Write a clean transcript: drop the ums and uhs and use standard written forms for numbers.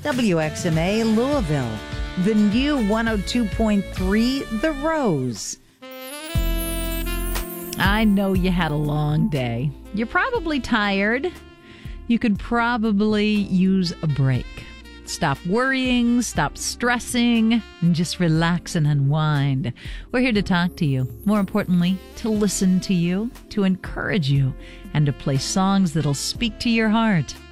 WXMA Louisville, the new 102.3 The Rose. I know you had a long day. You're probably tired. You could probably use a break. Stop worrying, stop stressing, and just relax and unwind. We're here to talk to you. More importantly, to listen to you, to encourage you, and to play songs that'll speak to your heart.